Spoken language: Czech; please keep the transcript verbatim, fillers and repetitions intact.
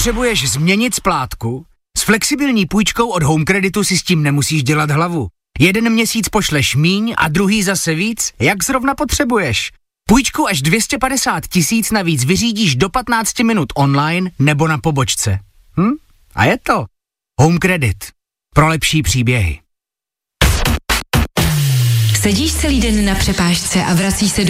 Potřebuješ změnit splátku? S flexibilní půjčkou od Home Creditu si s tím nemusíš dělat hlavu. Jeden měsíc pošleš míň a druhý zase víc, jak zrovna potřebuješ. Půjčku až dvě stě padesát tisíc navíc vyřídíš do patnáct minut online nebo na pobočce. Hm? A je to Home Credit. Pro lepší příběhy. Sedíš celý den na přepážce a vracíš se